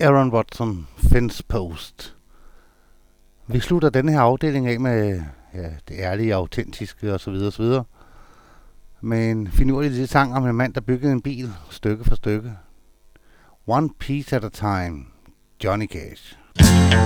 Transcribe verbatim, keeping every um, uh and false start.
Aaron Watson, Fence Post. Vi slutter denne her afdeling af med ja, det ærlige, autentiske osv. osv. Med en finurlig lille sang om en mand, der byggede en bil stykke for stykke. One piece at a time. Johnny Cash.